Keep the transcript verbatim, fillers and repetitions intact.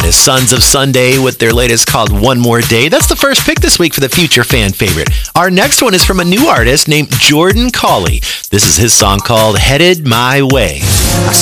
That is Sons of Sunday with their latest called One More Day. That's the first pick this week for the Future Fan Favorite. Our next one is from a new artist named Jordan Cawley. This is his song called Headed My Way. I